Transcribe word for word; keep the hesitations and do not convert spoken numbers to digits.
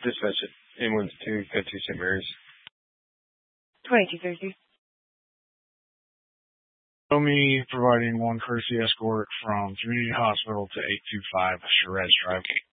Dispatch it. Ambulance two, Pet two Saint Mary's. twenty-two thirty. Show me providing one courtesy escort from Community Hospital to eight two five Shiraz Drive.